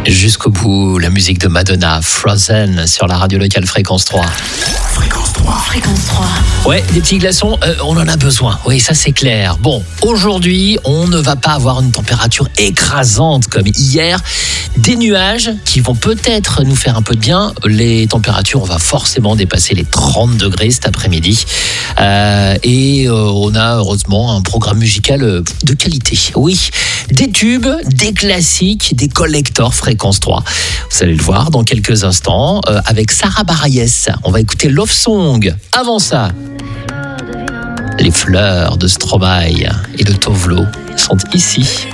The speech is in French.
Jusqu'au bout, la musique de Madonna, Frozen, sur la radio locale Fréquence 3. Fréquence 3. Fréquence 3. Ouais, des petits glaçons, on en a besoin. Oui, ça c'est clair. Bon, aujourd'hui, on ne va pas avoir une température écrasante comme hier. Des nuages qui vont peut-être nous faire un peu de bien. Les températures, on va forcément dépasser les 30 degrés cet après-midi. Et on a heureusement un programme musical de qualité. Oui, des tubes, des classiques, des collectors Fréquence 3. Vous allez le voir dans quelques instants avec Sarah Bareilles. On va écouter Love Song. Avant ça, les fleurs de Stromae et de Tovlo sont ici.